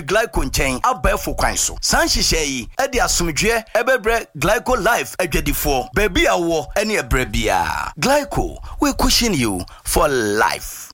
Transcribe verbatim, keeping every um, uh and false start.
Glyco nchen abefo kwan so. San hihye yi e de asomdwe ebebre Glyco Life adwadifo. Baby awo ene ebre bia. Glyco, we cushion you for life.